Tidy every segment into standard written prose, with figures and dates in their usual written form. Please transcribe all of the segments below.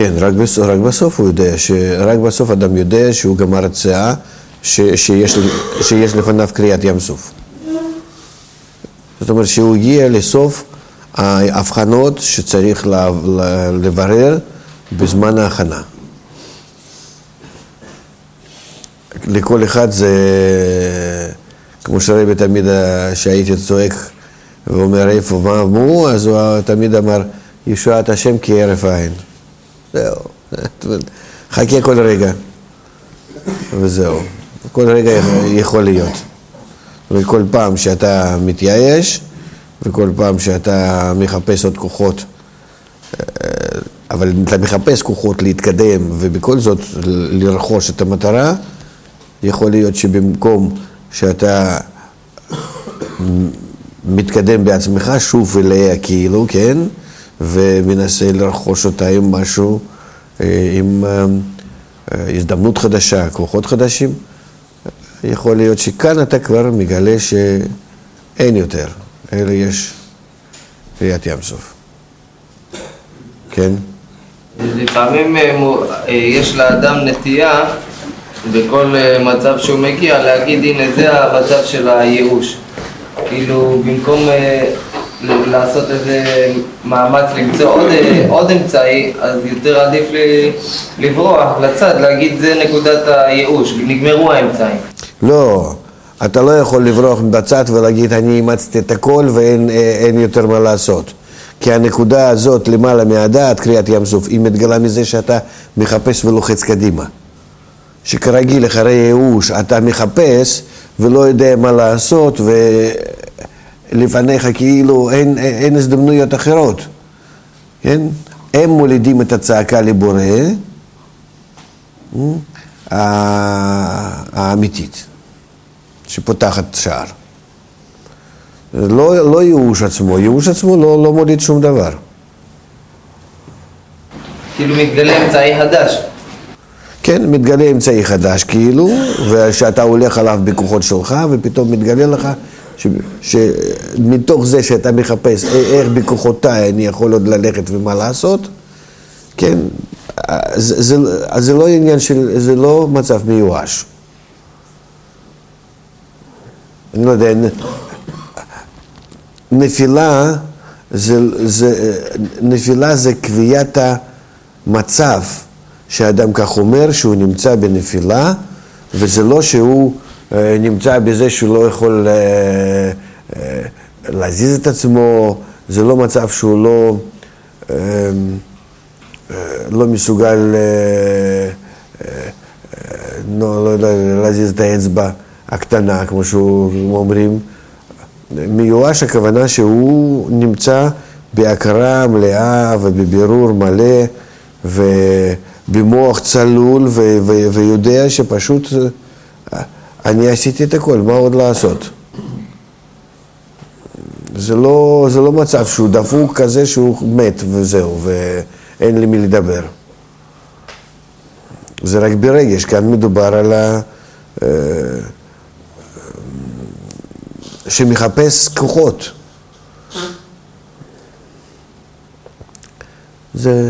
כן, רק בסוף הוא יודע, רק בסוף אדם יודע שהוא גמר הצעה, שיש לפניו קריאת ים סוף. זאת אומרת שהוא הגיע לסוף ההבחנות שצריך לברר בזמן ההכנה. לכל אחד זה, כמו שרבי תמיד שהייתי צועק ואומר איפה מה אמרו, אז הוא תמיד אמר ישועת השם כהרף עין. זהו, חכה כל רגע וזהו, כל רגע יכול להיות. וכל פעם שאתה מתייאש וכל פעם שאתה מחפש עוד כוחות, אבל אתה מחפש כוחות להתקדם ובכל זאת לרכוש את המטרה, יכול להיות שבמקום שאתה מתקדם בעצמך שוב אליה כאילו, כן? ומנסה לרכוש אותה עם משהו, עם הזדמנות חדשה, כוחות חדשים, יכול להיות שכאן אתה כבר מגלה שאין יותר, אלא יש קריאת ים סוף. כן? לפעמים יש לאדם נטייה בכל מצב שהוא מגיע להגיד הנה זה המצב של הייאוש. כאילו במקום לעשות איזה מאמץ למצוא עוד אמצעי, אז יותר עדיף לברוח לצד, להגיד זה נקודת הייאוש, נגמרו האמצעים. לא, אתה לא יכול לברוח בצד ולהגיד אני אימצתי את הכל ואין יותר מה לעשות. כי הנקודה הזאת למעלה מהדעת, קריאת ים סוף, היא מתגלה מזה שאתה מחפש ולוחץ קדימה. שכרגיל אחרי ייאוש אתה מחפש ולא יודע מה לעשות ולפניך כאילו אין הזדמנויות אחרות. כן? הם מולידים את הצעקה לבורא האמיתית שפותחת שער. לא ייאוש עצמו, ייאוש עצמו לא מוליד שום דבר. כאילו מתגלה אמצעי חדש. כן, מתגלה אמצעי חדש כאילו, ושאתה הולך עליו בכוחות שלך, ופתאום מתגלה לך שמתוך זה שאתה מחפש איך בכוחותיי אני יכול עוד ללכת ומה לעשות, כן, זה לא עניין של, זה לא מצב מיואש. אני לא יודע, נפילה זה קביעת המצב שהאדם כך אומר שהוא נמצא בנפילה, וזה לא שהוא נמצא בזה שהוא לא יכול להזיז את עצמו, זה לא מצב שהוא לא מסוגל לא להזיז את האצבע הקטנה, כמו שאומרים. מיואש הכוונה שהוא נמצא בהכרה מלאה ובבירור מלא ובמוח צלול ויודע שפשוט אני עשיתי את הכל, מה עוד לעשות? זה לא מצב שהוא דפוק כזה שהוא מת וזהו ואין לי מי לדבר. זה רק ברגש, כאן מדובר על שמחפש כוחות. זה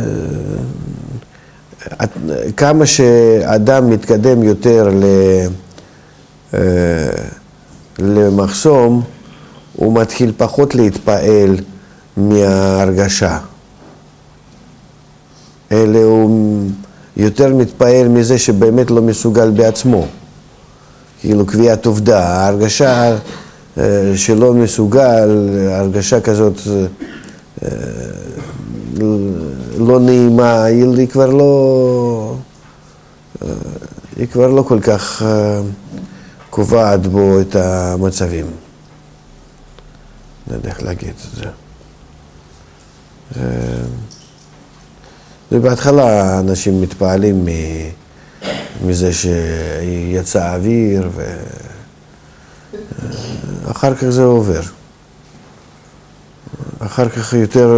כמה שאדם מתקדם יותר למחסום, הוא מתחיל פחות להתפעל מההרגשה. אלא הוא יותר מתפעל מזה שבאמת לא מסוגל בעצמו. כאילו קביעת עובדה, ההרגשה שלא מסוגל, הרגשה כזאת לא נעימה, היא כבר לא כל כך קובעת בו את המצבים. לא יודע איך להגיד את זה. ובהתחלה אנשים מתפעלים מזה שיצא אוויר אחר כך זה עובר. אחר כך יותר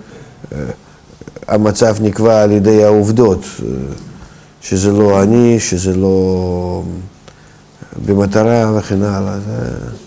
המצב נקבע על ידי העובדות, שזה לא אני, שזה לא במטרה וכן הלאה.